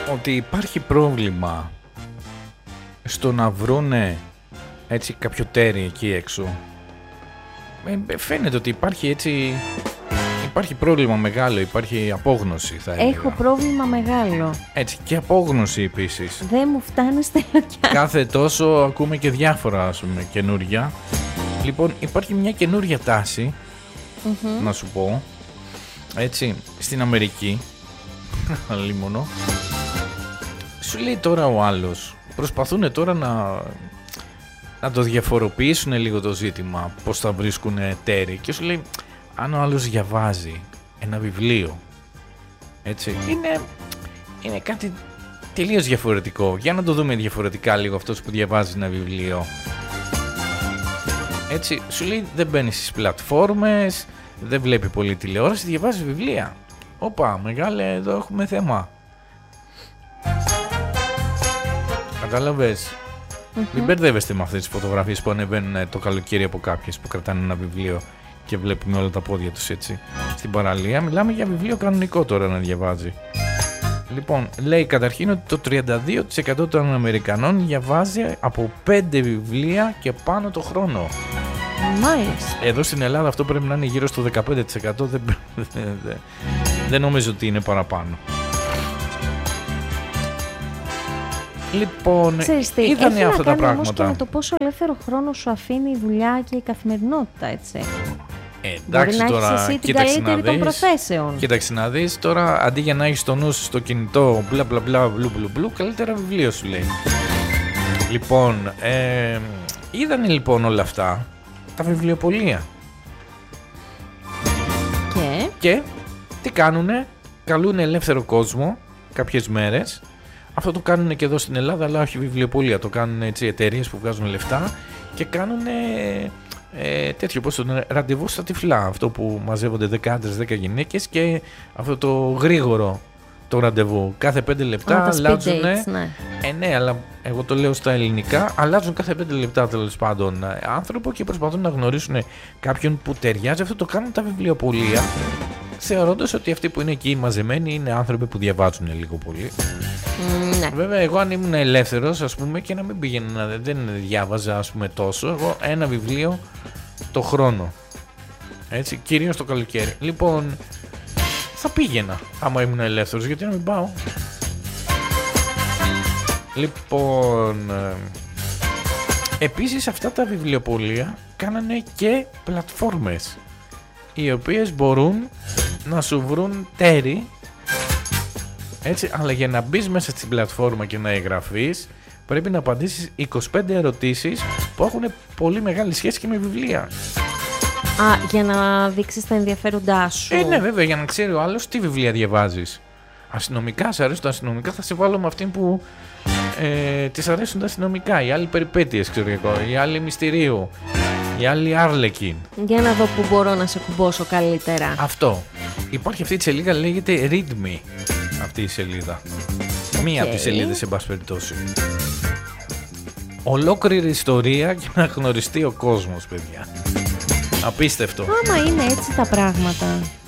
ότι υπάρχει πρόβλημα στο να βρούνε έτσι κάποιο τέρι εκεί έξω. Φαίνεται ότι υπάρχει έτσι... Υπάρχει πρόβλημα μεγάλο, υπάρχει απόγνωση θα έλεγα. Έχω πρόβλημα μεγάλο. Έτσι, και απόγνωση επίσης. Δεν μου φτάνει στα λογιά. Κάθε τόσο ακούμε και διάφορα, ας πούμε, καινούρια. Λοιπόν, υπάρχει μια καινούρια τάση, να σου πω, έτσι, στην Αμερική, αλίμονο. Σου λέει τώρα ο άλλος, προσπαθούν τώρα να το διαφοροποιήσουν λίγο το ζήτημα, πώς θα βρίσκουν τέρι. Και σου λέει, αν ο άλλος διαβάζει ένα βιβλίο, έτσι, είναι κάτι τελείως διαφορετικό. Για να το δούμε διαφορετικά λίγο αυτός που διαβάζει ένα βιβλίο. Έτσι, σου λέει δεν μπαίνει στις πλατφόρμες, δεν βλέπει πολύ τηλεόραση, διαβάζει βιβλία. Όπα, μεγάλε, εδώ έχουμε θέμα. Κατάλαβες. Μην μπερδεύεστε με αυτές τις φωτογραφίες που ανεβαίνουν το καλοκαίρι από κάποιες που κρατάνε ένα βιβλίο και βλέπουμε όλα τα πόδια τους έτσι στην παραλία. Μιλάμε για βιβλίο κανονικό τώρα να διαβάζει. Λοιπόν, λέει καταρχήν ότι το 32% των Αμερικανών διαβάζει από 5 βιβλία και πάνω το χρόνο. Μάλιστα. Εδώ στην Ελλάδα αυτό πρέπει να είναι γύρω στο 15%. Δεν νομίζω ότι είναι παραπάνω. Λοιπόν, είδανε αυτά τα πράγματα. Όμως και με το πόσο ελεύθερο χρόνο σου αφήνει η δουλειά και η καθημερινότητα, έτσι. Εντάξει, μπορεί να τώρα, έχεις εσύ την καλύτερη των προθέσεων. Κοίταξε να δεις, τώρα αντί για να έχεις το νου σου στο κινητό μπλα μπλα μπλα μπλου μπλου μπλου, καλύτερα βιβλίο σου λέει. Λοιπόν, είδανε λοιπόν όλα αυτά τα βιβλιοπωλεία. Και τι κάνουνε, καλούν ελεύθερο κόσμο κάποιες μέρες. Αυτό το κάνουν και εδώ στην Ελλάδα, αλλά όχι βιβλιοπωλεία. Το κάνουν έτσι εταιρείες που βγάζουν λεφτά και κάνουν τέτοιο πώς το λένε, ραντεβού στα τυφλά. Αυτό που μαζεύονται 10 άντρες, 10 γυναίκες και αυτό το γρήγορο το ραντεβού. Κάθε 5 λεπτά αλλάζουν. Ναι, αλλά εγώ το λέω στα ελληνικά. Αλλάζουν κάθε 5 λεπτά τέλος πάντων άνθρωπο και προσπαθούν να γνωρίσουν κάποιον που ταιριάζει. Αυτό το κάνουν τα βιβλιοπωλεία, θεωρώντας ότι αυτοί που είναι εκεί μαζεμένοι είναι άνθρωποι που διαβάζουν λίγο πολύ. Ναι. Βέβαια, εγώ αν ήμουν ελεύθερος, ας πούμε, και να μην πήγαινα, δεν διάβαζα, ας πούμε, τόσο. Εγώ ένα βιβλίο το χρόνο. Έτσι, κυρίως το καλοκαίρι. Λοιπόν, θα πήγαινα άμα ήμουν ελεύθερος, γιατί να μην πάω. Λοιπόν, επίσης αυτά τα βιβλιοπωλεία κάνανε και πλατφόρμες, οι οποίες μπορούν να σου βρουν τέρι. Έτσι, αλλά για να μπεις μέσα στην πλατφόρμα και να εγγραφείς, πρέπει να απαντήσεις 25 ερωτήσεις που έχουν πολύ μεγάλη σχέση και με βιβλία. Για να δείξεις τα ενδιαφέροντά σου. Ναι, βέβαια, για να ξέρει ο άλλος τι βιβλία διαβάζεις. Αστυνομικά, σε αρέσουν τα αστυνομικά, θα σε βάλω με αυτήν που της αρέσουν τα αστυνομικά. Οι άλλοι περιπέτειες, ξέρω εγώ, οι άλλοι μυστηρίου, οι άλλοι Άρλεκιν. Για να δω που μπορώ να σε κουμπώσω καλύτερα. Αυτό. Υπάρχει αυτή η σελίδα, λέγεται Read Me. Αυτή η σελίδα. Μία από τις σελίδες, εν πάση περιπτώσει. Ολόκληρη ιστορία για να γνωριστεί ο κόσμος, παιδιά. Απίστευτο. Άμα είναι έτσι τα πράγματα,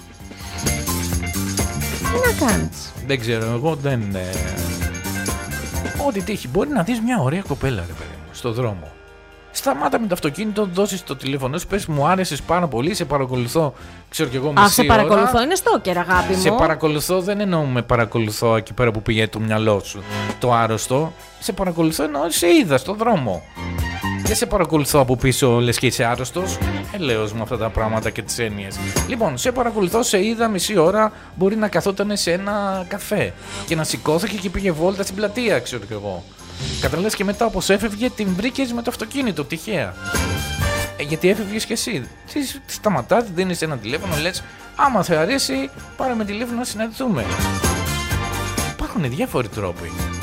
τι να κάνεις. Δεν ξέρω, εγώ δεν... Ό,τι τύχει. Μπορεί να δεις μια ωραία κοπέλα, ρε παιδί μου, στο δρόμο. Σταμάτα με το αυτοκίνητο, δώσεις το τηλέφωνο σου, πες μου άρεσες πάρα πολύ, σε παρακολουθώ, ξέρω κι εγώ μισή ώρα. Σε παρακολουθώ, είναι στόκερ, αγάπη μου. Σε παρακολουθώ, δεν εννοώ με παρακολουθώ εκεί πέρα που πήγε το μυαλό σου, το άρρωστο. Σε παρακολουθώ εννοώ σε είδα στο δρόμο. Δεν σε παρακολουθώ από πίσω, λες και είσαι άρρωστος. Ελέος με αυτά τα πράγματα και τις έννοιες. Λοιπόν, σε παρακολουθώ, σε είδα μισή ώρα, μπορεί να καθόταν σε ένα καφέ και να σηκώθηκε και πήγε βόλτα στην πλατεία, ξέρω κι εγώ. Καταλαβαίνεις, και μετά όπως έφευγε την βρήκες με το αυτοκίνητο τυχαία. Γιατί έφευγες κι εσύ. Σταματάς, δίνεις ένα τηλέφωνο, λες άμα θα αρέσει πάρε με τηλέφωνο να συναντηθούμε. Υπάρχουν διάφοροι τρόποι.